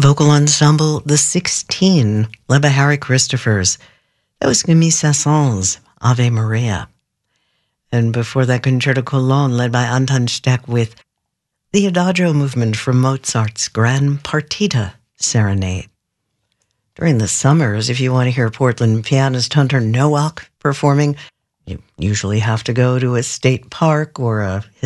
vocal ensemble The 16, led by Harry Christophers. That was Camille Saint-Saëns, Ave Maria. And before that, Concerto Cologne, led by Anton Steck, with the Adagio movement from Mozart's Grand Partita Serenade. During the summers, if you want to hear Portland pianist Hunter Nowak performing, you usually have to go to a state park or a